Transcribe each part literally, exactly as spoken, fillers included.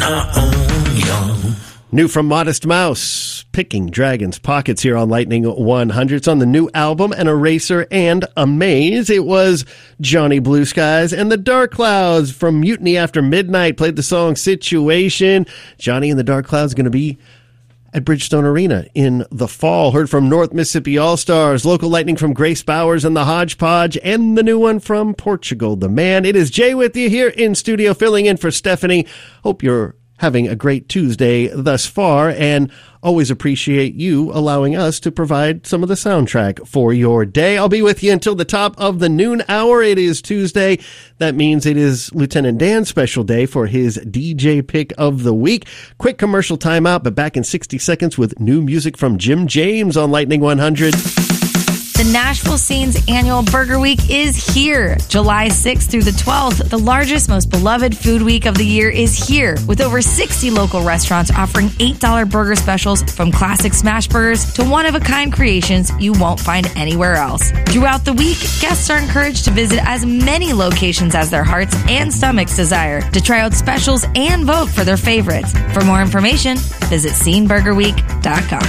my own young. New from Modest Mouse, Picking Dragons' Pockets here on Lightning one hundred. It's on the new album, An Eraser and Amaze. It was Johnny Blue Skies and the Dark Clouds from Mutiny After Midnight played the song Situation. Johnny and the Dark Clouds going to be at Bridgestone Arena in the fall. Heard from North Mississippi All-Stars, Local Lightning from Grace Bowers and the Hodgepodge, and the new one from Portugal the Man. It is Jay with you here in studio, filling in for Stephanie. Hope you're having a great Tuesday thus far, and always appreciate you allowing us to provide some of the soundtrack for your day. I'll be with you until the top of the noon hour. It is Tuesday. That means it is Lieutenant Dan's special day for his D J pick of the week. Quick commercial timeout, but back in sixty seconds with new music from Jim James on Lightning one hundred. The Nashville Scene's annual Burger Week is here. July sixth through the twelfth, the largest, most beloved food week of the year is here, with over sixty local restaurants offering eight dollar burger specials from classic smash burgers to one-of-a-kind creations you won't find anywhere else. Throughout the week, guests are encouraged to visit as many locations as their hearts and stomachs desire to try out specials and vote for their favorites. For more information, visit scene burger week dot com.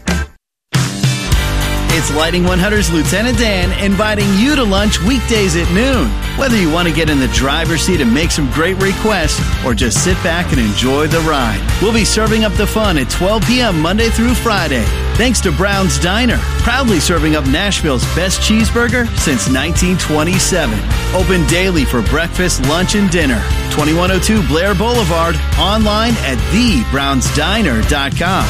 It's Lightning one hundred's Lieutenant Dan inviting you to lunch weekdays at noon. Whether you want to get in the driver's seat and make some great requests or just sit back and enjoy the ride, we'll be serving up the fun at twelve p.m. Monday through Friday. Thanks to Brown's Diner, proudly serving up Nashville's best cheeseburger since nineteen twenty-seven. Open daily for breakfast, lunch, and dinner. twenty-one oh two Blair Boulevard, online at the browns diner dot com.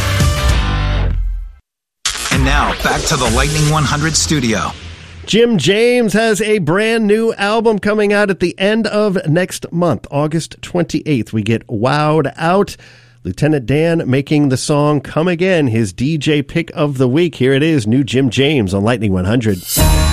And now, back to the Lightning one hundred studio. Jim James has a brand new album coming out at the end of next month, August twenty-eighth. We get Wowed Out. Lieutenant Dan making the song Come Again, his D J pick of the week. Here it is, new Jim James on Lightning one hundred.